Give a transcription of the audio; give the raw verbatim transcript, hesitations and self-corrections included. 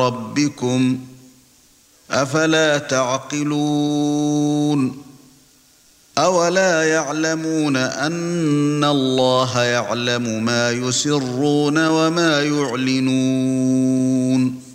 رَبِّكُمْ أَفَلَا تَعْقِلُونَ أَوَلَا يَعْلَمُونَ أَنَّ اللَّهَ يَعْلَمُ مَا يُسِرُّونَ وَمَا يُعْلِنُونَ